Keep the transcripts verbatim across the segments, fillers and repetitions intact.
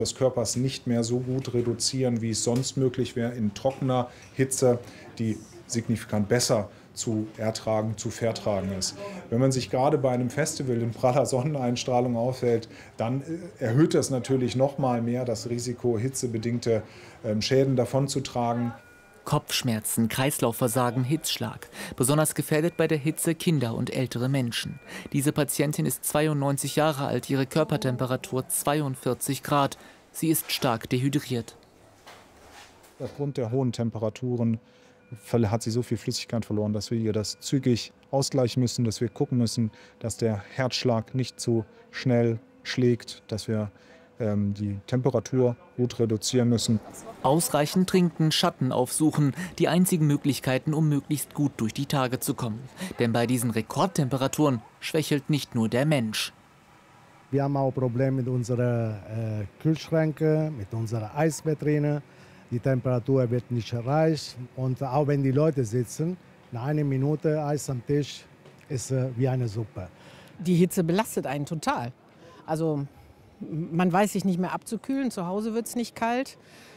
des Körpers nicht mehr so gut reduzieren, wie es sonst möglich wäre in trockener Hitze, die signifikant besser zu ertragen, zu vertragen ist. Wenn man sich gerade bei einem Festival in praller Sonneneinstrahlung aufhält, dann erhöht das natürlich noch mal mehr das Risiko, hitzebedingte Schäden davonzutragen. Kopfschmerzen, Kreislaufversagen, Hitzschlag. Besonders gefährdet bei der Hitze Kinder und ältere Menschen. Diese Patientin ist zweiundneunzig Jahre alt, ihre Körpertemperatur zweiundvierzig Grad. Sie ist stark dehydriert. Aufgrund der hohen Temperaturen hat sie so viel Flüssigkeit verloren, dass wir ihr das zügig ausgleichen müssen, dass wir gucken müssen, dass der Herzschlag nicht zu schnell schlägt, dass wir ähm, die Temperatur gut reduzieren müssen. Ausreichend trinken, Schatten aufsuchen, die einzigen Möglichkeiten, um möglichst gut durch die Tage zu kommen. Denn bei diesen Rekordtemperaturen schwächelt nicht nur der Mensch. Wir haben auch Probleme mit unseren äh, Kühlschränken, mit unserer Eisvitrine. Die Temperatur wird nicht erreicht. Und auch wenn die Leute sitzen, nach einer Minute Eis am Tisch ist äh, wie eine Suppe. Die Hitze belastet einen total. Also man weiß sich nicht mehr abzukühlen, zu Hause wird es nicht kalt.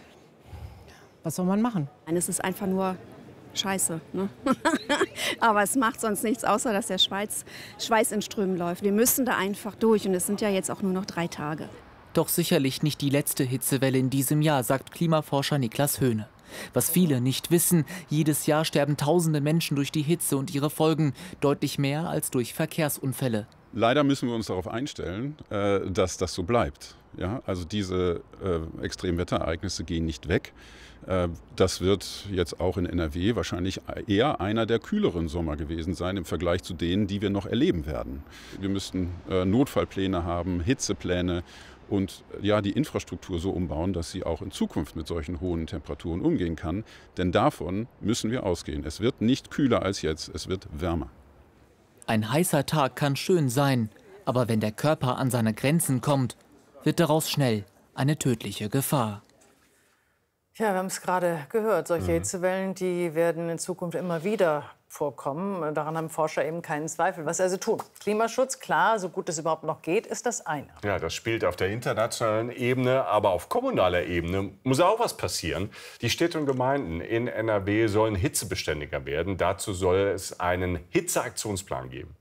Was soll man machen? Es ist einfach nur Scheiße. Ne? Aber es macht sonst nichts, außer dass der Schweiz, Schweiß in Strömen läuft. Wir müssen da einfach durch und es sind ja jetzt auch nur noch drei Tage. Doch sicherlich nicht die letzte Hitzewelle in diesem Jahr, sagt Klimaforscher Niklas Höhne. Was viele nicht wissen, jedes Jahr sterben tausende Menschen durch die Hitze und ihre Folgen, deutlich mehr als durch Verkehrsunfälle. Leider müssen wir uns darauf einstellen, dass das so bleibt. Ja, also diese äh, Extremwetterereignisse gehen nicht weg. Äh, das wird jetzt auch in N R W wahrscheinlich eher einer der kühleren Sommer gewesen sein im Vergleich zu denen, die wir noch erleben werden. Wir müssten äh, Notfallpläne haben, Hitzepläne und ja, die Infrastruktur so umbauen, dass sie auch in Zukunft mit solchen hohen Temperaturen umgehen kann. Denn davon müssen wir ausgehen. Es wird nicht kühler als jetzt, es wird wärmer. Ein heißer Tag kann schön sein, aber wenn der Körper an seine Grenzen kommt, wird daraus schnell eine tödliche Gefahr. Ja, wir haben es gerade gehört. Solche mhm. Hitzewellen, die werden in Zukunft immer wieder vorkommen. Daran haben Forscher eben keinen Zweifel. Was also tun? Klimaschutz, klar, so gut es überhaupt noch geht, ist das eine. Ja, das spielt auf der internationalen Ebene, aber auf kommunaler Ebene muss auch was passieren. Die Städte und Gemeinden in N R W sollen hitzebeständiger werden. Dazu soll es einen Hitzeaktionsplan geben.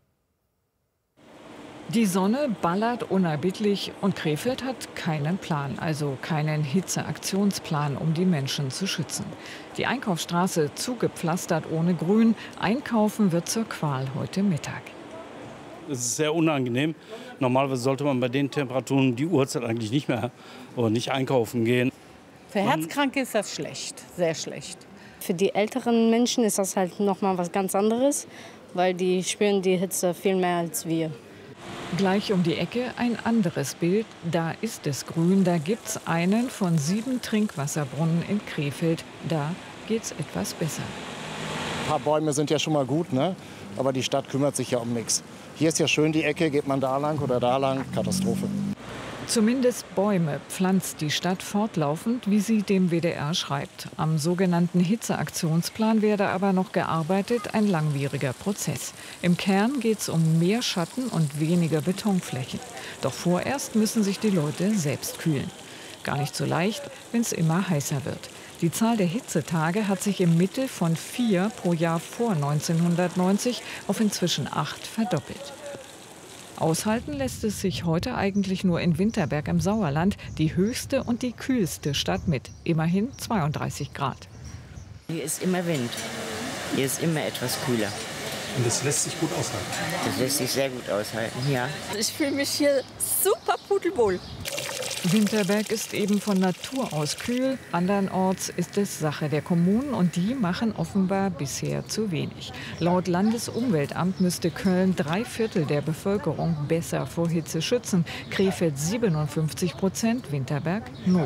Die Sonne ballert unerbittlich und Krefeld hat keinen Plan, also keinen Hitzeaktionsplan, um die Menschen zu schützen. Die Einkaufsstraße zugepflastert ohne Grün. Einkaufen wird zur Qual heute Mittag. Es ist sehr unangenehm. Normalerweise sollte man bei den Temperaturen die Uhrzeit eigentlich nicht mehr und nicht einkaufen gehen. Für Herzkranke ist das schlecht, sehr schlecht. Für die älteren Menschen ist das halt noch mal was ganz anderes, weil die spüren die Hitze viel mehr als wir. Gleich um die Ecke ein anderes Bild. Da ist es grün. Da gibt's einen von sieben Trinkwasserbrunnen in Krefeld. Da geht's etwas besser. Ein paar Bäume sind ja schon mal gut, ne? Aber die Stadt kümmert sich ja um nichts. Hier ist ja schön die Ecke, geht man da lang oder da lang, Katastrophe. Zumindest Bäume pflanzt die Stadt fortlaufend, wie sie dem W D R schreibt. Am sogenannten Hitzeaktionsplan werde aber noch gearbeitet, ein langwieriger Prozess. Im Kern geht es um mehr Schatten und weniger Betonflächen. Doch vorerst müssen sich die Leute selbst kühlen. Gar nicht so leicht, wenn es immer heißer wird. Die Zahl der Hitzetage hat sich im Mittel von vier pro Jahr vor neunzehnhundertneunzig auf inzwischen acht verdoppelt. Aushalten lässt es sich heute eigentlich nur in Winterberg im Sauerland, die höchste und die kühlste Stadt mit immerhin zweiunddreißig Grad. Hier ist immer Wind. Hier ist immer etwas kühler. Und das lässt sich gut aushalten? Das lässt sich sehr gut aushalten, ja. Ich fühle mich hier super pudelwohl. Winterberg ist eben von Natur aus kühl. Andernorts ist es Sache der Kommunen und die machen offenbar bisher zu wenig. Laut Landesumweltamt müsste Köln drei Viertel der Bevölkerung besser vor Hitze schützen. Krefeld siebenundfünfzig Prozent, Winterberg null.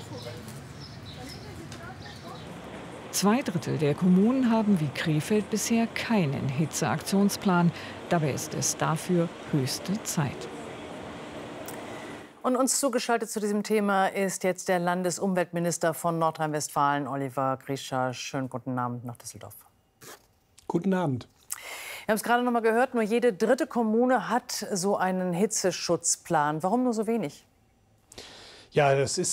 Zwei Drittel der Kommunen haben wie Krefeld bisher keinen Hitzeaktionsplan. Dabei ist es dafür höchste Zeit. Und uns zugeschaltet zu diesem Thema ist jetzt der Landesumweltminister von Nordrhein-Westfalen, Oliver Grischa. Schönen guten Abend nach Düsseldorf. Guten Abend. Wir haben es gerade noch mal gehört, nur jede dritte Kommune hat so einen Hitzeschutzplan. Warum nur so wenig? Ja, das ist